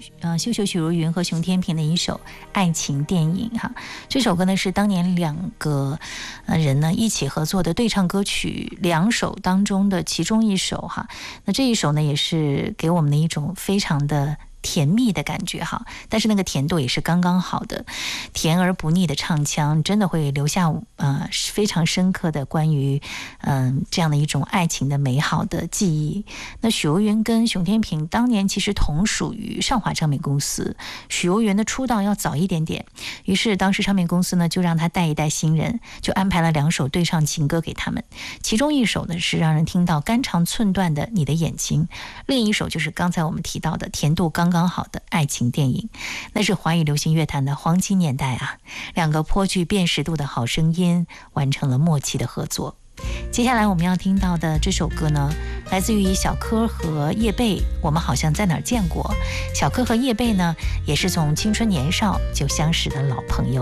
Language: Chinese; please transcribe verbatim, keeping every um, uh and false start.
呃秀秀许茹芸和熊天平的一首爱情电影哈。这首歌呢是当年两个呃人呢一起合作的对唱歌曲两首当中的其中一首哈。那这一首呢也是给我们的一种非常的甜蜜的感觉哈，但是那个甜度也是刚刚好的，甜而不腻的唱腔，真的会留下呃非常深刻的关于嗯、呃、这样的一种爱情的美好的记忆。那许茹芸跟熊天平当年其实同属于上华唱片公司，许茹芸的出道要早一点点，于是当时唱片公司呢就让她带一带新人，就安排了两首对唱情歌给他们，其中一首呢是让人听到肝肠寸断的你的眼睛，另一首就是刚才我们提到的甜度刚刚好的爱情电影。那是华语流行乐坛的黄金年代啊，两个颇具辨识度的好声音完成了默契的合作。接下来我们要听到的这首歌呢，来自于小柯和叶蓓，我们好像在哪儿见过。小柯和叶蓓呢，也是从青春年少就相识的老朋友。